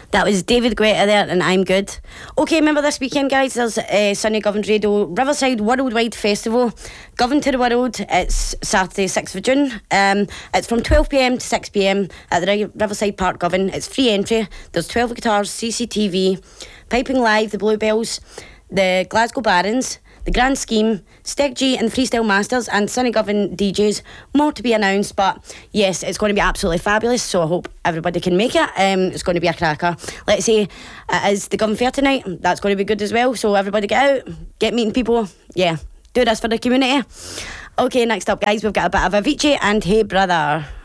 That was David Guetta there, and I'm good. Okay, remember this weekend, guys, there's Sunny Govern's Radio Riverside Worldwide Festival. Govern to the World. It's Saturday, 6th of June. It's from 12pm to 6pm at the Riverside Park Govan. It's free entry. There's 12 guitars, CCTV, Piping Live, the Bluebells, the Glasgow Barons, the Grand Scheme, Steg G and the Freestyle Masters, and Sunny Govan DJs. More to be announced, but yes, it's going to be absolutely fabulous, so I hope everybody can make it. It's going to be a cracker. Let's say it is the Govan Fair tonight. That's going to be good as well, so everybody get out, get meeting people. Yeah, do this for the community. Okay, next up, guys, we've got a bit of Avicii and Hey Brother.